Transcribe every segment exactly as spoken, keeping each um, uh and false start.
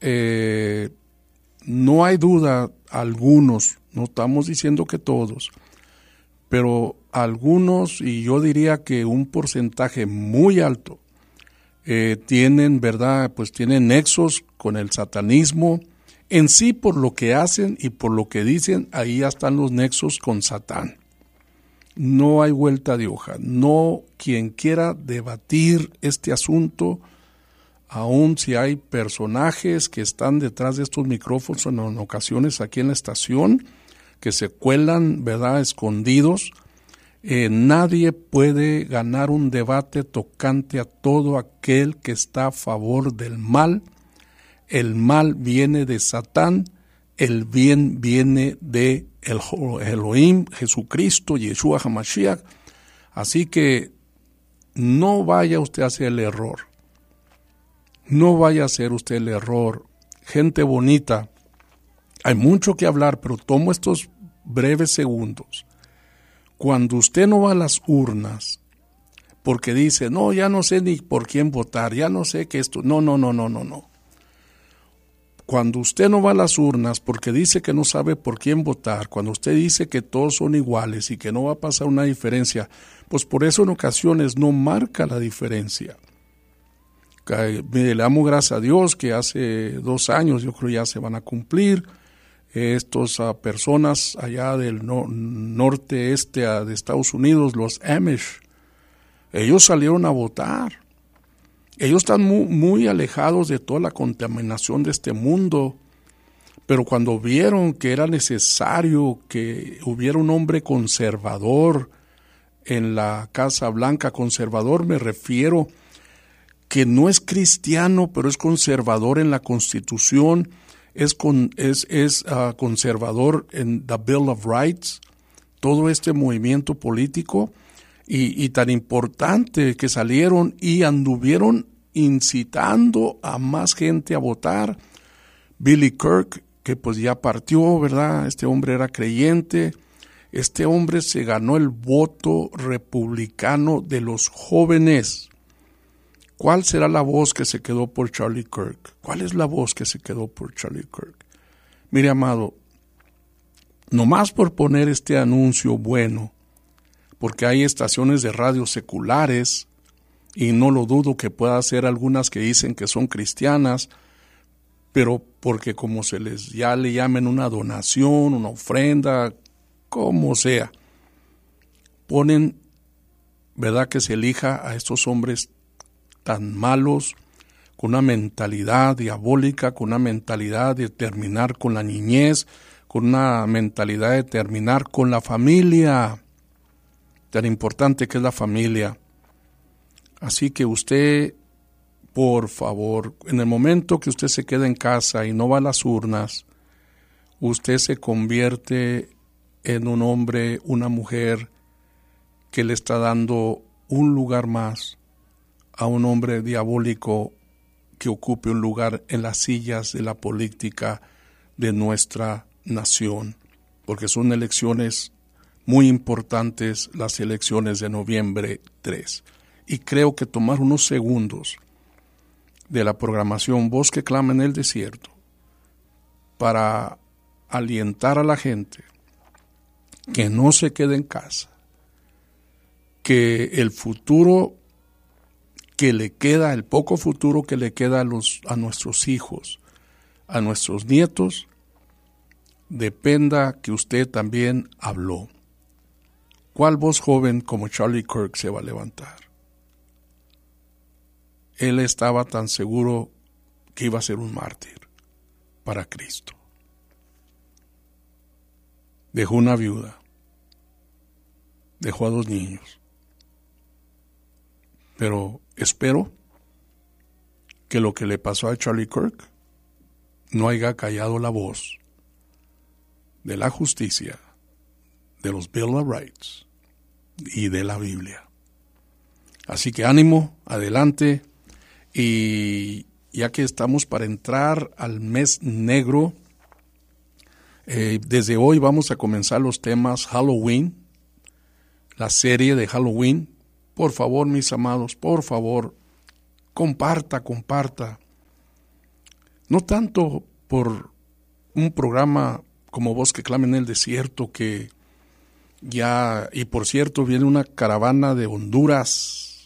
eh, no hay duda, algunos, no estamos diciendo que todos, pero algunos, y yo diría que un porcentaje muy alto, eh, tienen, ¿verdad? Pues tienen nexos con el satanismo, en sí por lo que hacen y por lo que dicen, ahí ya están los nexos con Satán. No hay vuelta de hoja. No, quien quiera debatir este asunto, aun si hay personajes que están detrás de estos micrófonos en ocasiones aquí en la estación, que se cuelan, ¿verdad?, escondidos, eh, nadie puede ganar un debate tocante a todo aquel que está a favor del mal. El mal viene de Satán, el bien viene de el Elohim, Jesucristo, Yeshua HaMashiach. Así que no vaya usted a hacer el error. No vaya a hacer usted el error. Gente bonita, hay mucho que hablar, pero tomo estos breves segundos. Cuando usted no va a las urnas, porque dice, no, ya no sé ni por quién votar, ya no sé qué esto, no, no, no, no, no, no. Cuando usted no va a las urnas porque dice que no sabe por quién votar, cuando usted dice que todos son iguales y que no va a pasar una diferencia, pues por eso en ocasiones no marca la diferencia. Mire, le damos gracias a Dios que hace dos años, yo creo ya se van a cumplir, estas uh, personas allá del no, norte este uh, de Estados Unidos, los Amish, ellos salieron a votar. Ellos están muy, muy alejados de toda la contaminación de este mundo, pero cuando vieron que era necesario que hubiera un hombre conservador en la Casa Blanca, conservador me refiero que no es cristiano, pero es conservador en la Constitución, es, con, es, es uh, conservador en the Bill of Rights, todo este movimiento político, y, y tan importante que salieron y anduvieron incitando a más gente a votar. Billy Kirk, que pues ya partió, ¿verdad? Este hombre era creyente. Este hombre se ganó el voto republicano de los jóvenes. ¿Cuál será la voz que se quedó por Charlie Kirk? ¿Cuál es la voz que se quedó por Charlie Kirk? Mire, amado, nomás por poner este anuncio bueno, porque hay estaciones de radio seculares, y no lo dudo que pueda hacer algunas que dicen que son cristianas, pero porque como se les ya le llamen una donación, una ofrenda, como sea, ponen, ¿verdad?, que se elija a estos hombres tan malos, con una mentalidad diabólica, con una mentalidad de terminar con la niñez, con una mentalidad de terminar con la familia, tan importante que es la familia. Así que usted, por favor, en el momento que usted se queda en casa y no va a las urnas, usted se convierte en un hombre, una mujer que le está dando un lugar más a un hombre diabólico que ocupe un lugar en las sillas de la política de nuestra nación, porque son elecciones muy importantes, las elecciones de noviembre tres. Y creo que tomar unos segundos de la programación Voz que clama en el desierto para alientar a la gente que no se quede en casa, que el futuro que le queda, el poco futuro que le queda a, los, a nuestros hijos, a nuestros nietos, dependa que usted también habló. ¿Cuál voz joven como Charlie Kirk se va a levantar? Él estaba tan seguro que iba a ser un mártir para Cristo. Dejó una viuda, dejó a dos niños, pero espero que lo que le pasó a Charlie Kirk no haya callado la voz de la justicia, de los Bill of Rights y de la Biblia. Así que ánimo, adelante, y ya que estamos para entrar al mes negro, eh, desde hoy vamos a comenzar los temas Halloween, la serie de Halloween. Por favor, mis amados, por favor, comparta, comparta. no tanto por un programa como Voz que clama en el desierto, que ya, y por cierto, viene una caravana de Honduras.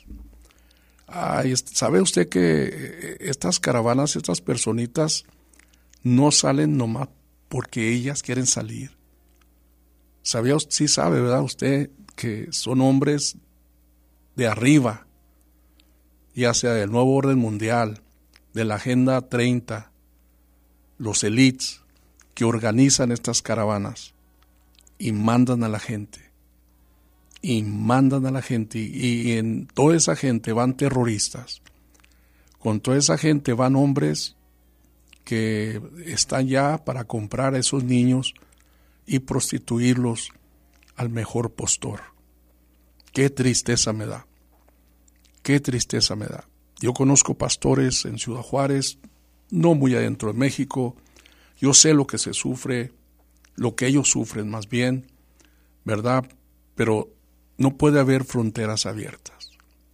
Ay, ¿sabe usted que estas caravanas, estas personitas, no salen nomás porque ellas quieren salir? ¿Sabía? Sí sabe, ¿verdad? Usted que son hombres de arriba, ya sea del nuevo orden mundial, de la Agenda treinta, los elites que organizan estas caravanas y mandan a la gente, y mandan a la gente, y, y en toda esa gente van terroristas, con toda esa gente van hombres que están ya para comprar a esos niños y prostituirlos al mejor postor. Qué tristeza me da, qué tristeza me da. Yo conozco pastores en Ciudad Juárez, no muy adentro de México. Yo sé lo que se sufre, lo que ellos sufren más bien, ¿verdad? Pero no puede haber fronteras abiertas.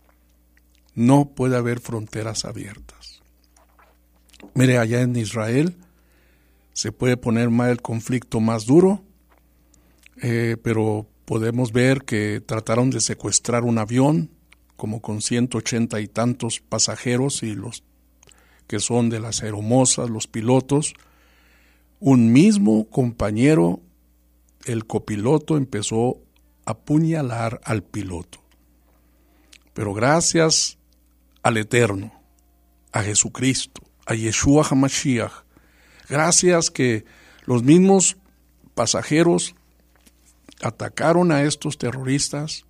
No puede haber fronteras abiertas. Mire, allá en Israel se puede poner más el conflicto más duro, eh, pero podemos ver que trataron de secuestrar un avión, como con ciento ochenta y tantos pasajeros y los que son de las aeromosas, los pilotos. Un mismo compañero, el copiloto, empezó a apuñalar al piloto. Pero gracias al Eterno, a Jesucristo, a Yeshua HaMashiach, gracias que los mismos pasajeros atacaron a estos terroristas,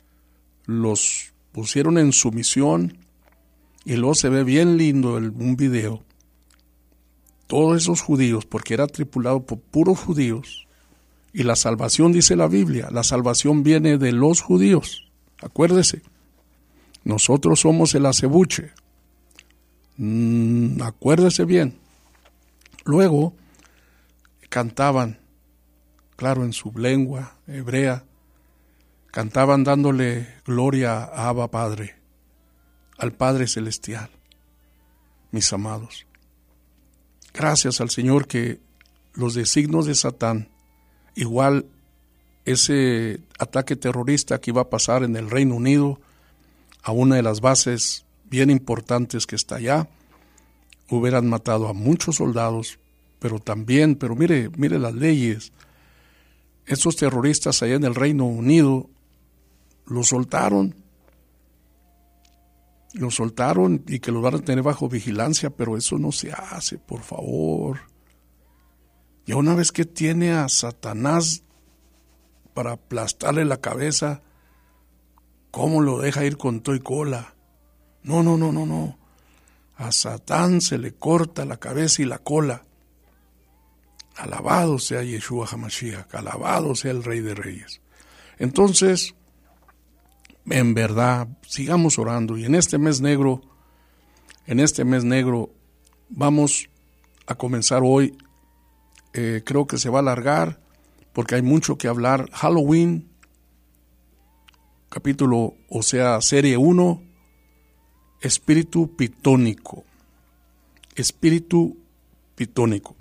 los pusieron en sumisión, y luego se ve bien lindo el, un video. Todos esos judíos, porque era tripulado por puros judíos, y la salvación, dice la Biblia, la salvación viene de los judíos. Acuérdese, nosotros somos el acebuche. Mm, acuérdese bien. Luego cantaban, claro, en su lengua hebrea, cantaban dándole gloria a Abba Padre, al Padre Celestial. Mis amados, gracias al Señor que los designios de Satán, igual ese ataque terrorista que iba a pasar en el Reino Unido a una de las bases bien importantes que está allá, hubieran matado a muchos soldados, pero también, pero mire, mire las leyes, esos terroristas allá en el Reino Unido los soltaron, los soltaron y que los van a tener bajo vigilancia, pero eso no se hace, por favor. Ya una vez que tiene a Satanás para aplastarle la cabeza, ¿cómo lo deja ir con todo y cola? No, no, no, no, no. A Satán se le corta la cabeza y la cola. Alabado sea Yeshua HaMashiach, alabado sea el Rey de Reyes. Entonces, en verdad, sigamos orando, y en este mes negro, en este mes negro, vamos a comenzar hoy, eh, creo que se va a alargar, porque hay mucho que hablar. Halloween, capítulo, o sea, serie uno, espíritu pitónico, espíritu pitónico.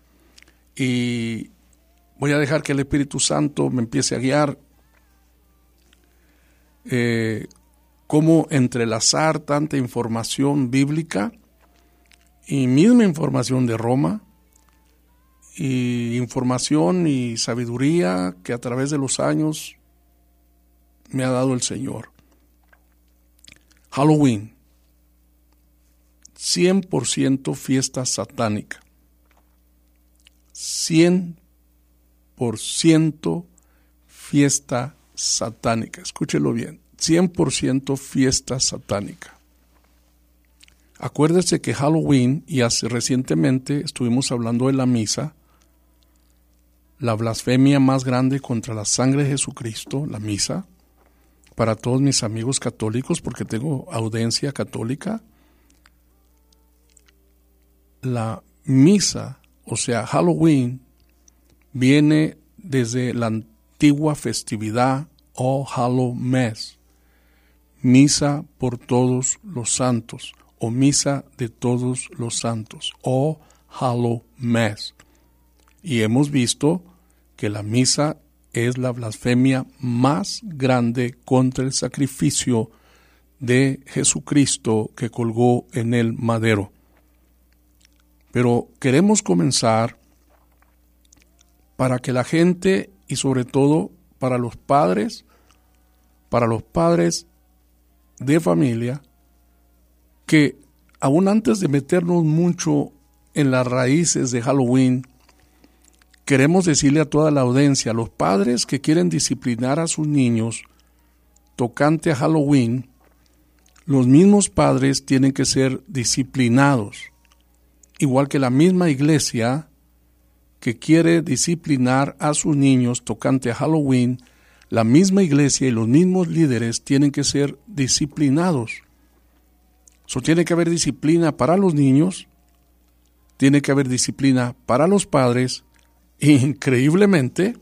Y voy a dejar que el Espíritu Santo me empiece a guiar eh, cómo entrelazar tanta información bíblica y misma información de Roma, y información y sabiduría que a través de los años me ha dado el Señor. Halloween, cien por ciento fiesta satánica. cien por ciento fiesta satánica. Escúchelo bien. cien por ciento fiesta satánica. Acuérdese que Halloween, y hace recientemente estuvimos hablando de la misa, la blasfemia más grande contra la sangre de Jesucristo, la misa, para todos mis amigos católicos, porque tengo audiencia católica. La misa, o sea, Halloween, viene desde la antigua festividad All Hallow Mass, misa por todos los santos, o misa de todos los santos, All Hallow Mass. Y hemos visto que la misa es la blasfemia más grande contra el sacrificio de Jesucristo que colgó en el madero. Pero queremos comenzar para que la gente, y sobre todo para los padres, para los padres de familia, que aún antes de meternos mucho en las raíces de Halloween, queremos decirle a toda la audiencia, a los padres que quieren disciplinar a sus niños tocante a Halloween, los mismos padres tienen que ser disciplinados, igual que la misma iglesia que quiere disciplinar a sus niños tocante a Halloween, la misma iglesia y los mismos líderes tienen que ser disciplinados. So, tiene que haber disciplina para los niños, tiene que haber disciplina para los padres, e increíblemente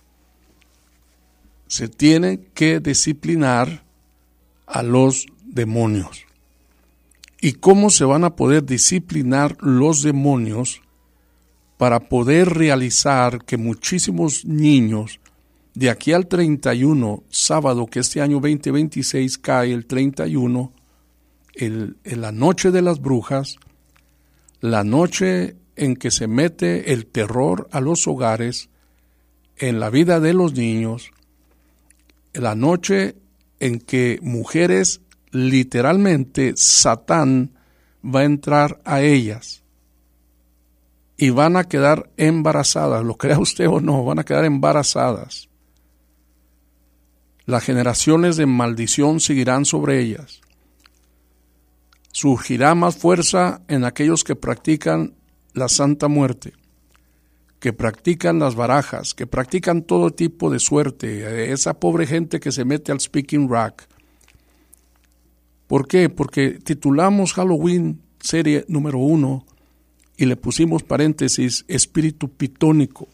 se tiene que disciplinar a los demonios. ¿Y cómo se van a poder disciplinar los demonios para poder realizar que muchísimos niños de aquí al treinta y uno, sábado, que este año veinte veintiséis cae el treinta y uno, el, en la noche de las brujas, la noche en que se mete el terror a los hogares, en la vida de los niños, la noche en que mujeres, literalmente, Satán va a entrar a ellas y van a quedar embarazadas, lo crea usted o no, van a quedar embarazadas. Las generaciones de maldición seguirán sobre ellas. Surgirá más fuerza en aquellos que practican la Santa Muerte, que practican las barajas, que practican todo tipo de suerte, esa pobre gente que se mete al speaking rack. ¿Por qué? Porque titulamos Halloween serie número uno y le pusimos paréntesis espíritu pitónico.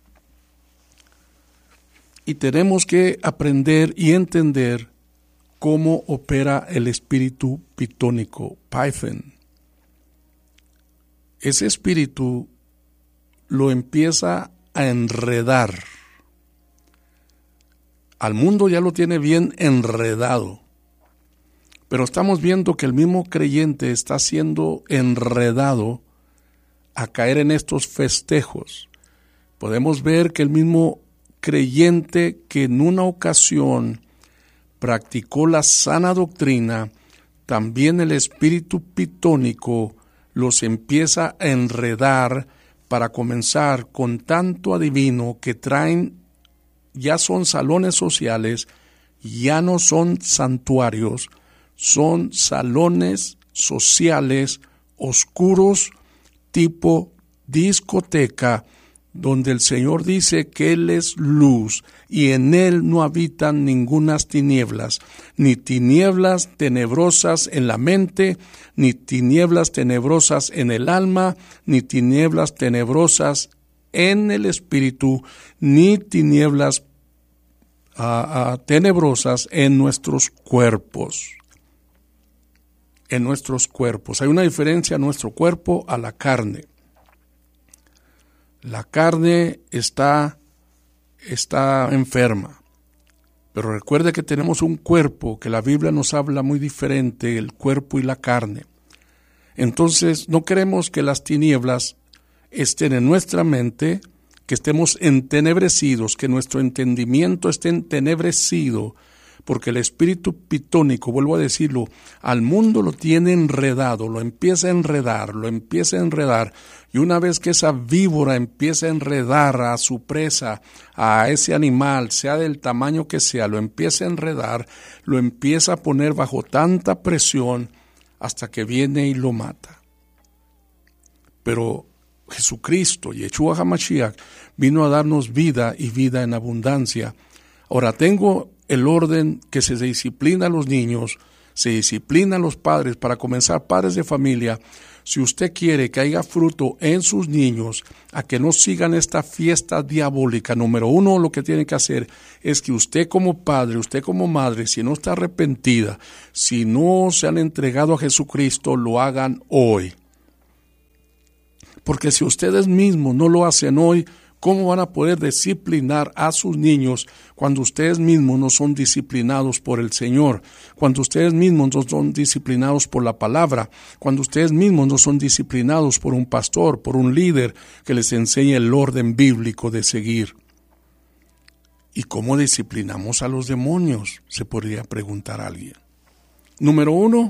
Y tenemos que aprender y entender cómo opera el espíritu pitónico, Python. Ese espíritu lo empieza a enredar. Al mundo ya lo tiene bien enredado. Pero estamos viendo que el mismo creyente está siendo enredado a caer en estos festejos. Podemos ver que el mismo creyente que en una ocasión practicó la sana doctrina, también el espíritu pitónico los empieza a enredar para comenzar con tanto adivino que traen, ya son salones sociales, ya no son santuarios, son salones sociales oscuros tipo discoteca, donde el Señor dice que Él es luz y en Él no habitan ningunas tinieblas, ni tinieblas tenebrosas en la mente, ni tinieblas tenebrosas en el alma, ni tinieblas tenebrosas en el espíritu, ni tinieblas uh, uh, tenebrosas en nuestros cuerpos. En nuestros cuerpos. Hay una diferencia en nuestro cuerpo a la carne. La carne está, está enferma, pero recuerde que tenemos un cuerpo que la Biblia nos habla muy diferente, el cuerpo y la carne. Entonces no queremos que las tinieblas estén en nuestra mente, que estemos entenebrecidos, que nuestro entendimiento esté entenebrecido, porque el espíritu pitónico, vuelvo a decirlo, al mundo lo tiene enredado, lo empieza a enredar, lo empieza a enredar, y una vez que esa víbora empieza a enredar a su presa, a ese animal, sea del tamaño que sea, lo empieza a enredar, lo empieza a poner bajo tanta presión hasta que viene y lo mata. Pero Jesucristo, Yeshua HaMashiach, vino a darnos vida y vida en abundancia. Ahora tengo el orden que se disciplina a los niños, se disciplina a los padres, para comenzar, padres de familia. Si usted quiere que haya fruto en sus niños, a que no sigan esta fiesta diabólica, número uno, lo que tiene que hacer es que usted como padre, usted como madre, si no está arrepentida, si no se han entregado a Jesucristo, lo hagan hoy. Porque si ustedes mismos no lo hacen hoy, ¿cómo van a poder disciplinar a sus niños cuando ustedes mismos no son disciplinados por el Señor? Cuando ustedes mismos no son disciplinados por la palabra, cuando ustedes mismos no son disciplinados por un pastor, por un líder que les enseñe el orden bíblico de seguir. ¿Y cómo disciplinamos a los demonios? Se podría preguntar alguien. Número uno,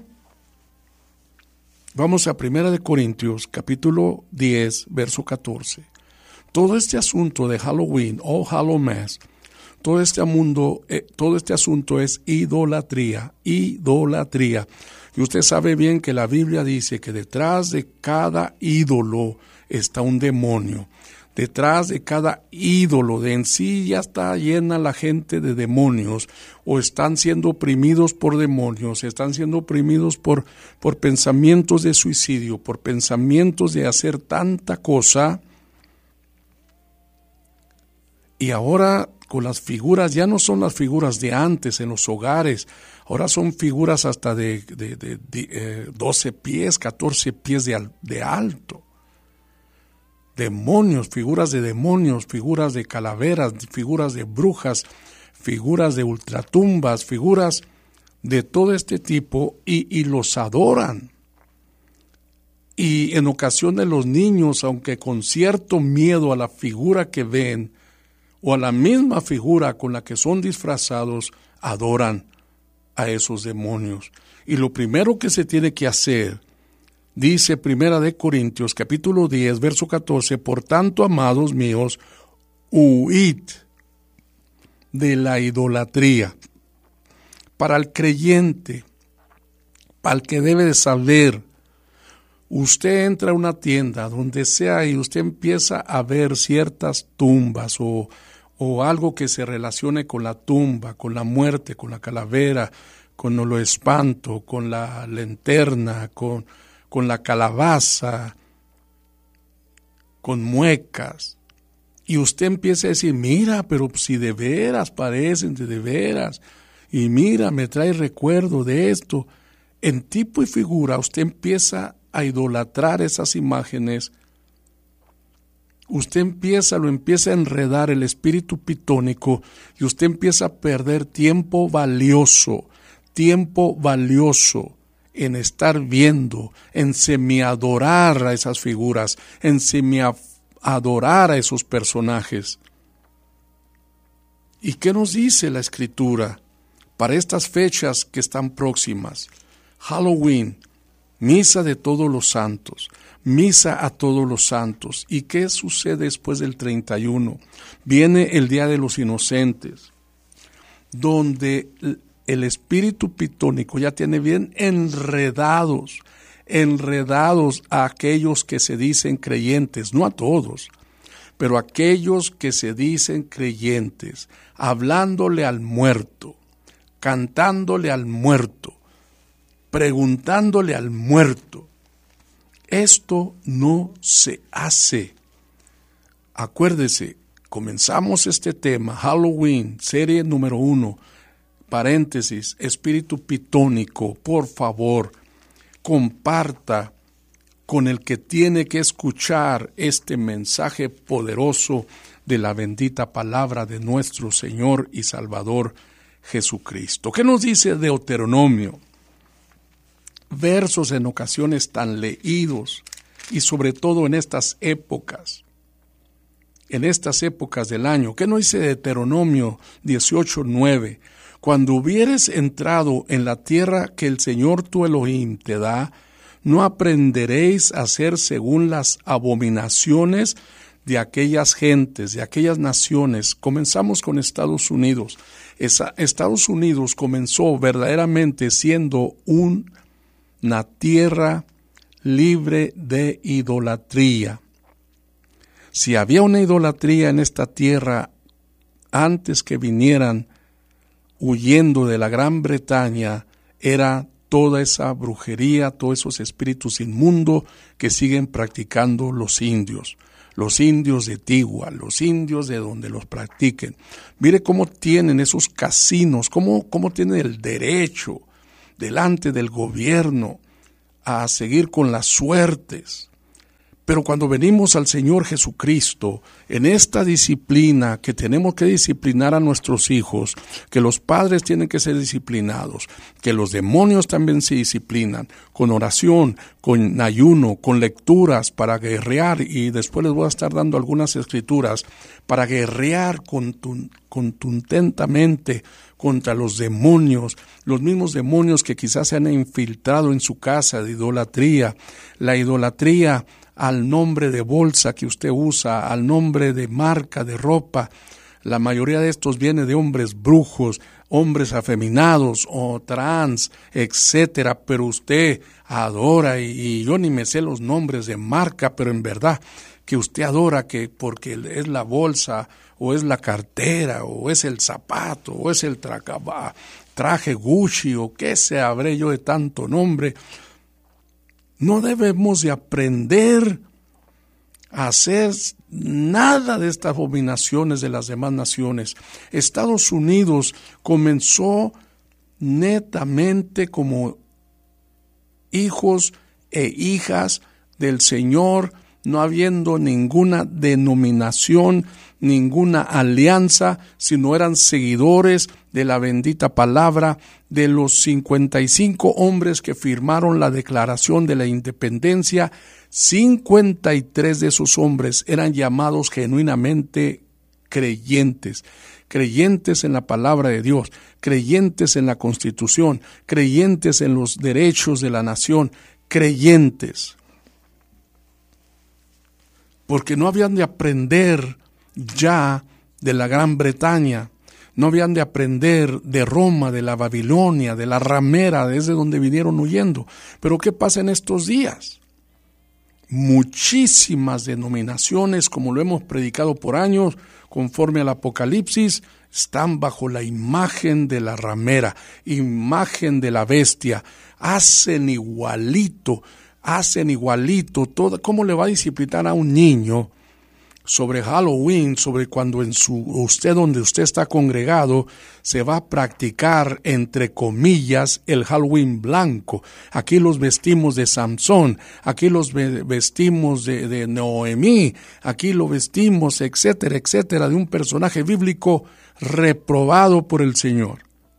vamos a Primera de Corintios, capítulo diez, verso catorce. Todo este asunto de Halloween o Hallowmas, todo este mundo, eh, todo este asunto es idolatría, idolatría. Y usted sabe bien que la Biblia dice que detrás de cada ídolo está un demonio. Detrás de cada ídolo de en sí ya está llena la gente de demonios, o están siendo oprimidos por demonios, están siendo oprimidos por, por pensamientos de suicidio, por pensamientos de hacer tanta cosa. Y ahora con las figuras, ya no son las figuras de antes en los hogares, ahora son figuras hasta de, de, de, de eh, doce pies, catorce pies de, de alto. Demonios, figuras de demonios, figuras de calaveras, figuras de brujas, figuras de ultratumbas, figuras de todo este tipo, y, y los adoran. Y en ocasiones los niños, aunque con cierto miedo a la figura que ven, o a la misma figura con la que son disfrazados, adoran a esos demonios. Y lo primero que se tiene que hacer, dice Primera de Corintios, capítulo diez, verso catorce, por tanto, amados míos, huid de la idolatría. Para el creyente, para el que debe de saber, usted entra a una tienda, donde sea, y usted empieza a ver ciertas tumbas o, o algo que se relacione con la tumba, con la muerte, con la calavera, con lo espanto, con la linterna, con, con la calabaza, con muecas. Y usted empieza a decir, mira, pero si de veras parecen, de, de veras, y mira, me trae recuerdo de esto. En tipo y figura usted empieza a idolatrar esas imágenes. Usted empieza, lo empieza a enredar el espíritu pitónico, y usted empieza a perder tiempo valioso, tiempo valioso en estar viendo, en semiadorar a esas figuras, en semiadorar a esos personajes. ¿Y qué nos dice la Escritura para estas fechas que están próximas? Halloween, misa de todos los santos, misa a todos los santos. ¿Y qué sucede después del treinta y uno? Viene el Día de los Inocentes, donde el espíritu pitónico ya tiene bien enredados, enredados a aquellos que se dicen creyentes, no a todos, pero a aquellos que se dicen creyentes, hablándole al muerto, cantándole al muerto, preguntándole al muerto. Esto no se hace. Acuérdese, comenzamos este tema, Halloween, serie número uno, paréntesis, espíritu pitónico. Por favor, comparta con el que tiene que escuchar este mensaje poderoso de la bendita palabra de nuestro Señor y Salvador Jesucristo. ¿Qué nos dice Deuteronomio? Versos en ocasiones tan leídos, y sobre todo en estas épocas, en estas épocas del año. ¿Qué nos dice Deuteronomio dieciocho nueve? Cuando hubieres entrado en la tierra que el Señor tu Elohim te da, no aprenderéis a hacer según las abominaciones de aquellas gentes, de aquellas naciones. Comenzamos con Estados Unidos. Esa, Estados Unidos comenzó verdaderamente siendo un una tierra libre de idolatría. Si había una idolatría en esta tierra antes que vinieran huyendo de la Gran Bretaña, era toda esa brujería, todos esos espíritus inmundos que siguen practicando los indios, los indios de Tigua, los indios de donde los practiquen. Mire cómo tienen esos casinos, cómo, cómo tienen el derecho delante del gobierno a seguir con las suertes, Pero cuando venimos al Señor Jesucristo, en esta disciplina que tenemos que disciplinar a nuestros hijos, que los padres tienen que ser disciplinados, que los demonios también se disciplinan, con oración, con ayuno, con lecturas para guerrear, y después les voy a estar dando algunas escrituras, para guerrear contun- contundentemente contra los demonios, los mismos demonios que quizás se han infiltrado en su casa de idolatría, la idolatría al nombre de bolsa que usted usa, al nombre de marca de ropa. La mayoría de estos viene de hombres brujos, hombres afeminados o trans, etcétera, pero usted adora, y, y yo ni me sé los nombres de marca, pero en verdad que usted adora que porque es la bolsa, o es la cartera, o es el zapato, o es el tracaba, traje Gucci, o qué sabré yo de tanto nombre. No debemos de aprender a hacer nada de estas abominaciones de las demás naciones. Estados Unidos comenzó netamente como hijos e hijas del Señor, no habiendo ninguna denominación, ninguna alianza, sino eran seguidores de la bendita palabra. De los cincuenta y cinco hombres que firmaron la Declaración de la Independencia, cincuenta y tres de esos hombres eran llamados genuinamente creyentes, creyentes en la palabra de Dios, creyentes en la Constitución, creyentes en los derechos de la nación, creyentes. Porque no habían de aprender ya de la Gran Bretaña, no habían de aprender de Roma, de la Babilonia, de la ramera, desde donde vinieron huyendo. Pero ¿qué pasa en estos días? Muchísimas denominaciones, como lo hemos predicado por años, conforme al Apocalipsis, están bajo la imagen de la ramera, imagen de la bestia, hacen igualito, hacen igualito, todo. ¿Cómo le va a disciplinar a un niño sobre Halloween, sobre cuando en su usted donde usted está congregado se va a practicar, entre comillas, el Halloween blanco? Aquí los vestimos de Samson, aquí los vestimos de, de Noemí, aquí lo vestimos, etcétera, etcétera, de un personaje bíblico reprobado por el Señor.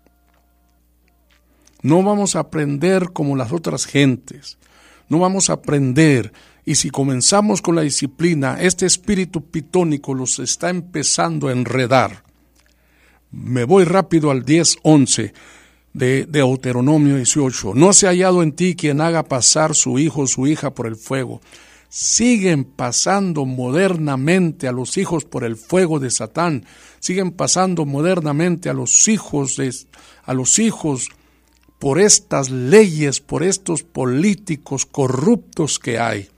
No vamos a aprender como las otras gentes, no vamos a aprender. Y si comenzamos con la disciplina, este espíritu pitónico los está empezando a enredar. Me voy rápido al diez once de, de Deuteronomio dieciocho. No se ha hallado en ti quien haga pasar su hijo o su hija por el fuego. Siguen pasando modernamente a los hijos por el fuego de Satán. Siguen pasando modernamente a los hijos de, a los hijos por estas leyes, por estos políticos corruptos que hay.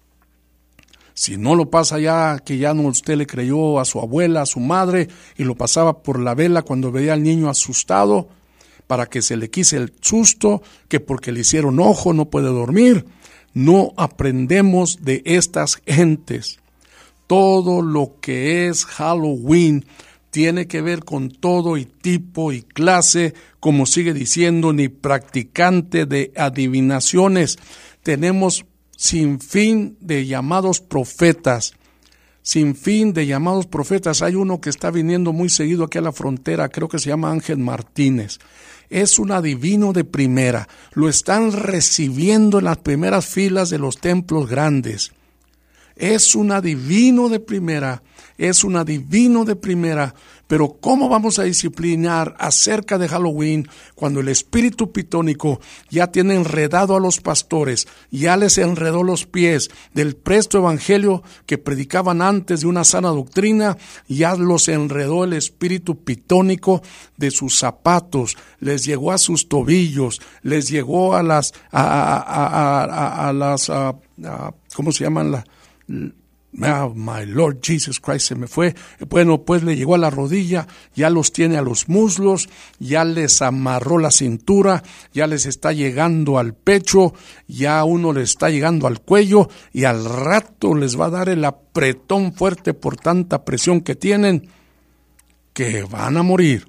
Si no lo pasa ya, que ya no usted le creyó a su abuela, a su madre, y lo pasaba por la vela cuando veía al niño asustado, para que se le quise el susto, que porque le hicieron ojo no puede dormir. No aprendemos de estas gentes. Todo lo que es Halloween tiene que ver con todo y tipo y clase, como sigue diciendo, ni practicante de adivinaciones. Tenemos sin fin de llamados profetas, sin fin de llamados profetas. Hay uno que está viniendo muy seguido aquí a la frontera, creo que se llama Ángel Martínez. Es un adivino de primera, lo están recibiendo en las primeras filas de los templos grandes. Es un adivino de primera, es un adivino de primera. Pero ¿cómo vamos a disciplinar acerca de Halloween cuando el espíritu pitónico ya tiene enredado a los pastores, ya les enredó los pies del presto evangelio que predicaban antes de una sana doctrina? Ya los enredó el espíritu pitónico de sus zapatos, les llegó a sus tobillos, les llegó a las, a, a, a, a, a las, a, a, ¿cómo se llaman? La, Oh, my Lord Jesus Christ, se me fue. Bueno, pues le llegó a la rodilla, ya los tiene a los muslos, ya les amarró la cintura, ya les está llegando al pecho, ya uno les está llegando al cuello, y al rato les va a dar el apretón fuerte por tanta presión que tienen, que van a morir.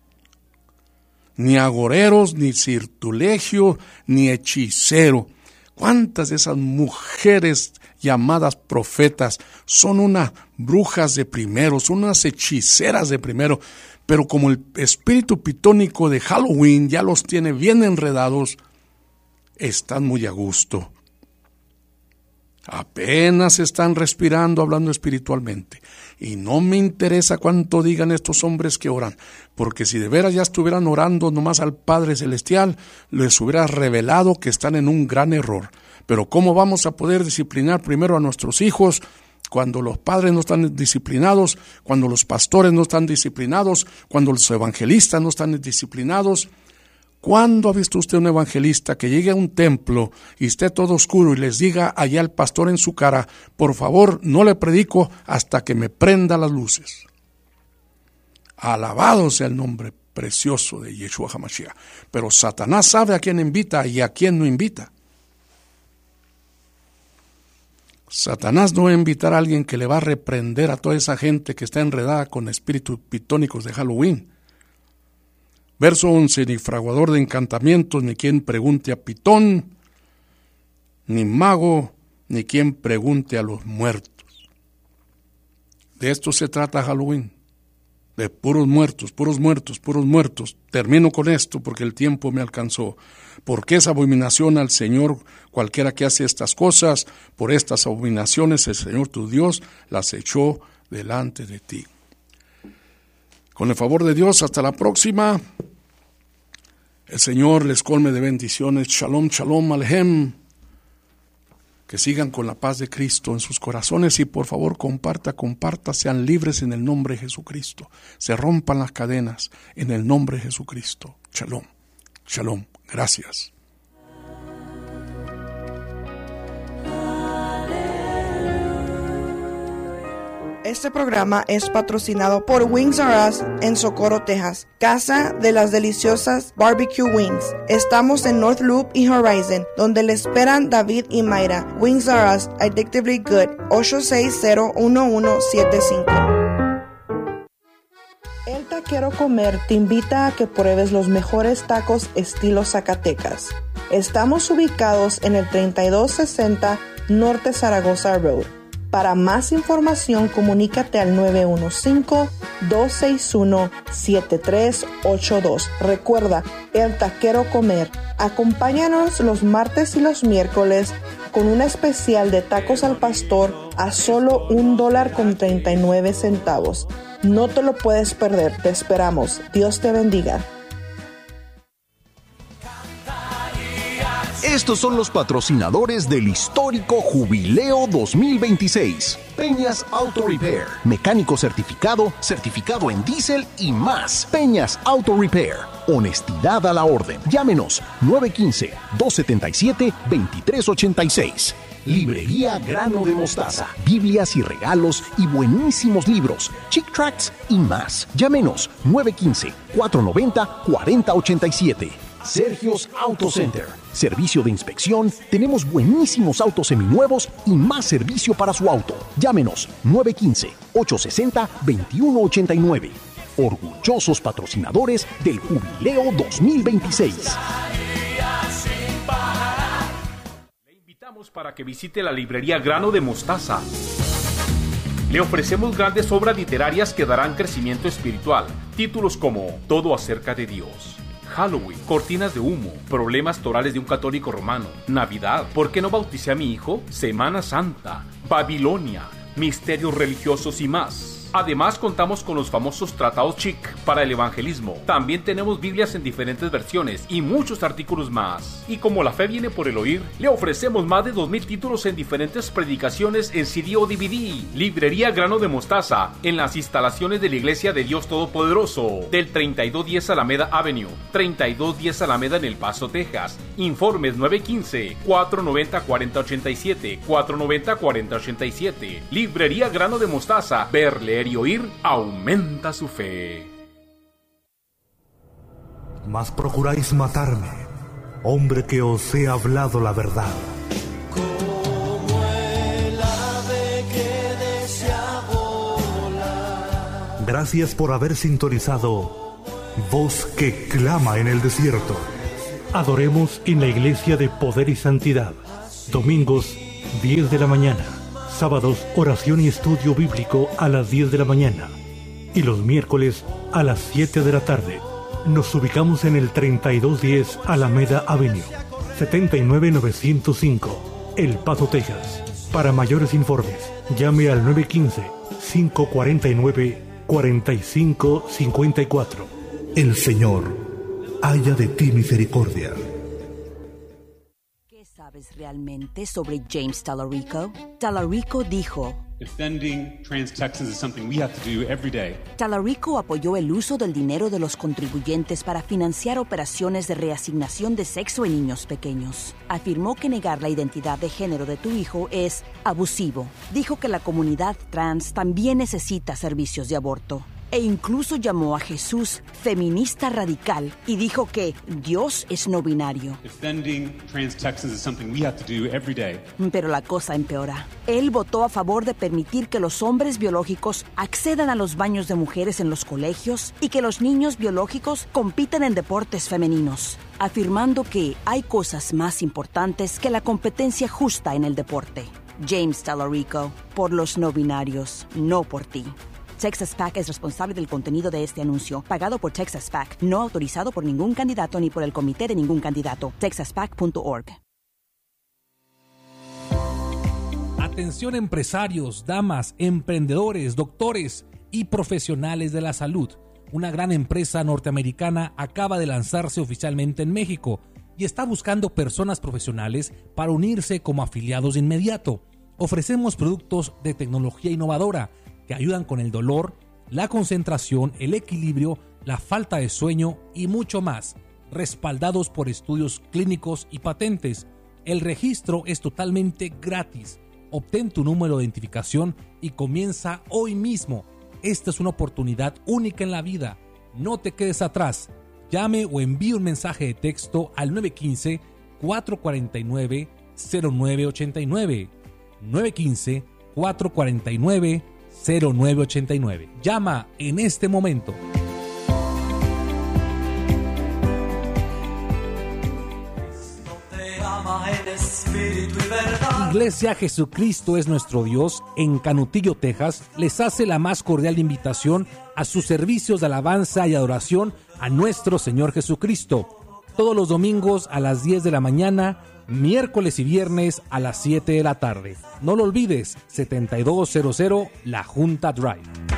Ni agoreros, ni cirtulegio, ni hechicero. ¿Cuántas de esas mujeres llamadas profetas son unas brujas de primero, son unas hechiceras de primero? Pero como el espíritu pitónico de Halloween ya los tiene bien enredados, están muy a gusto. Apenas están respirando, hablando espiritualmente. Y no me interesa cuánto digan estos hombres que oran, porque si de veras ya estuvieran orando nomás al Padre Celestial, les hubiera revelado que están en un gran error. Pero ¿cómo vamos a poder disciplinar primero a nuestros hijos cuando los padres no están disciplinados, cuando los pastores no están disciplinados, cuando los evangelistas no están disciplinados? ¿Cuándo ha visto usted un evangelista que llegue a un templo y esté todo oscuro y les diga allá al pastor en su cara, por favor, no le predico hasta que me prenda las luces? Alabado sea el nombre precioso de Yeshua HaMashiach. Pero Satanás sabe a quién invita y a quién no invita. Satanás no va a invitar a alguien que le va a reprender a toda esa gente que está enredada con espíritus pitónicos de Halloween. Verso once, ni fraguador de encantamientos, ni quien pregunte a Pitón, ni mago, ni quien pregunte a los muertos. De esto se trata Halloween, de puros muertos, puros muertos, puros muertos. Termino con esto porque el tiempo me alcanzó. Porque es abominación al Señor cualquiera que hace estas cosas, por estas abominaciones el Señor tu Dios las echó delante de ti. Con el favor de Dios, hasta la próxima. El Señor les colme de bendiciones. Shalom, shalom, alejem. Que sigan con la paz de Cristo en sus corazones y por favor comparta, comparta, sean libres en el nombre de Jesucristo. Se rompan las cadenas en el nombre de Jesucristo. Shalom, shalom. Gracias. Este programa es patrocinado por Wings R Us en Socorro, Texas, casa de las deliciosas barbecue wings. Estamos en North Loop y Horizon, donde le esperan David y Mayra. Wings R Us, addictively good, ocho seis cero, uno uno siete cinco. El Taquero Comer te invita a que pruebes los mejores tacos estilo Zacatecas. Estamos ubicados en el treinta y dos sesenta Norte Zaragoza Road. Para más información, comunícate al nueve uno cinco, dos seis uno, siete tres ocho dos. Recuerda, El Taquero Comer. Acompáñanos los martes y los miércoles con un especial de tacos al pastor a solo un dólar con treinta y nueve centavos. No te lo puedes perder, te esperamos. Dios te bendiga. Estos son los patrocinadores del histórico Jubileo dos mil veintiséis. Peñas Auto Repair, mecánico certificado, certificado en diésel y más. Peñas Auto Repair, honestidad a la orden. Llámenos nueve uno cinco, dos siete siete, dos tres ocho seis. Librería Grano de Mostaza, Biblias y regalos y buenísimos libros, Chick Tracts y más. Llámenos nueve uno cinco, cuatro nueve cero, cuatro cero ocho siete. Sergio's Auto Center, servicio de inspección, tenemos buenísimos autos seminuevos y más servicio para su auto. Llámenos nueve uno cinco, ocho seis cero, dos uno ocho nueve. Orgullosos patrocinadores del Jubileo dos mil veintiséis. Le invitamos para que visite la librería Grano de Mostaza. Le ofrecemos grandes obras literarias que darán crecimiento espiritual. Títulos como Todo acerca de Dios, Halloween, Cortinas de humo, Problemas torales de un católico romano, Navidad, ¿por qué no bauticé a mi hijo?, Semana Santa, Babilonia, Misterios religiosos y más. Además, contamos con los famosos tratados Chick para el evangelismo. También tenemos Biblias en diferentes versiones y muchos artículos más. Y como la fe viene por el oír, le ofrecemos más de dos mil títulos en diferentes predicaciones en C D o D V D. Librería Grano de Mostaza, en las instalaciones de la Iglesia de Dios Todopoderoso, del treinta y dos diez Alameda Avenue, treinta y dos diez Alameda en El Paso, Texas. Informes nueve uno cinco, cuatro nueve cero, cuatro cero ocho siete, cuatro nueve cero, cuatro cero ocho siete. Librería Grano de Mostaza, ver, leer y oír aumenta su fe. Mas procuráis matarme, hombre que os he hablado la verdad. Como el ave que desea volar. Gracias por haber sintonizado Voz que clama en el desierto. Adoremos en la Iglesia de Poder y Santidad, Domingos, diez de la mañana. Sábados, oración y estudio bíblico a las diez de la mañana. Y los miércoles a las siete de la tarde. Nos ubicamos en el treinta y dos diez Alameda Avenue, setenta y nueve mil novecientos cinco, El Paso, Texas. Para mayores informes, llame al nueve uno cinco, cinco cuatro nueve, cuatro cinco cinco cuatro. El Señor haya de ti misericordia. ¿Qué sabes realmente sobre James Talarico? Talarico dijo: Defending trans Texans is something we have to do every day. Talarico apoyó el uso del dinero de los contribuyentes para financiar operaciones de reasignación de sexo en niños pequeños. Afirmó que negar la identidad de género de tu hijo es abusivo. Dijo que la comunidad trans también necesita servicios de aborto. E incluso llamó a Jesús feminista radical y dijo que Dios es no binario. Defending trans Texans is something we have to do every day. Pero la cosa empeora. Él votó a favor de permitir que los hombres biológicos accedan a los baños de mujeres en los colegios y que los niños biológicos compitan en deportes femeninos, afirmando que hay cosas más importantes que la competencia justa en el deporte. James Talarico, por los no binarios, no por ti. Texas PAC es responsable del contenido de este anuncio, pagado por Texas PAC, no autorizado por ningún candidato ni por el comité de ningún candidato. texas pac punto org. Atención empresarios, damas, emprendedores, doctores y profesionales de la salud. Una gran empresa norteamericana acaba de lanzarse oficialmente en México y está buscando personas profesionales para unirse como afiliados de inmediato. Ofrecemos productos de tecnología innovadora que ayudan con el dolor, la concentración, el equilibrio, la falta de sueño y mucho más, respaldados por estudios clínicos y patentes. El registro es totalmente gratis. Obtén tu número de identificación y comienza hoy mismo. Esta es una oportunidad única en la vida. No te quedes atrás. Llame o envíe un mensaje de texto al nueve uno cinco, cuatro cuatro nueve, cero nueve ocho nueve. nueve uno cinco, cuatro cuatro nueve, cero nueve ocho nueve. Llama en este momento. Iglesia Jesucristo es nuestro Dios en Canutillo, Texas, les hace la más cordial invitación a sus servicios de alabanza y adoración a nuestro Señor Jesucristo. Todos los domingos a las diez de la mañana, miércoles y viernes a las siete de la tarde. No lo olvides, setenta y dos cero cero La Junta Drive.